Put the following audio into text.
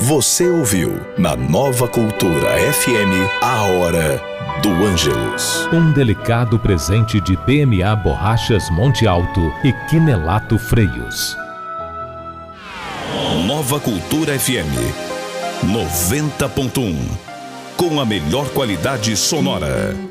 Você ouviu na Nova Cultura FM a Hora do Ângelus. Um delicado presente de PMA Borrachas Monte Alto e Quinelato Freios. Nova Cultura FM 90.1, com a melhor qualidade sonora.